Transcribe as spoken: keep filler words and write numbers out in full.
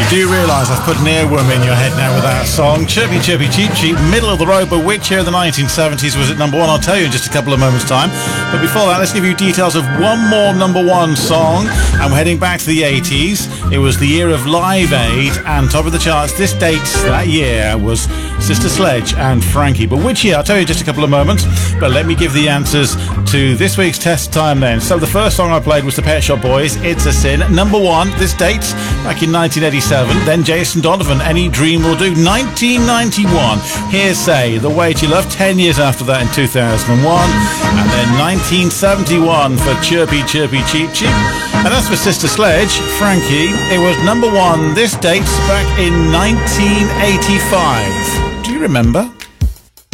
do realise I've put an earworm in your head now with that song. Chirpy Chirpy Cheep Cheep, middle of the road, but which year in the nineteen seventies was it number one? I'll tell you in just a couple of moments' time. But before that, let's give you details of one more number one song. And we're heading back to the eighties. It was the year of Live Aid, and top of the charts this date that year was Sister Sledge and Frankie. But which year? I'll tell you in just a couple of moments. But let me give the answers to this week's test time then. So the first song I played was the Pet Shop Boys, It's a Sin. Number one, this date, back in nineteen eighty-seven. Then Jason Donovan, Any Dream Will Do. nineteen ninety-one, Hearsay, The Way to Love. Ten years after that in two thousand one. And then nineteen seventy-one for Chirpy Chirpy Cheep Cheep. And that's for Sister Sledge, Frankie. It was number one this date back in nineteen eighty-five. Do you remember?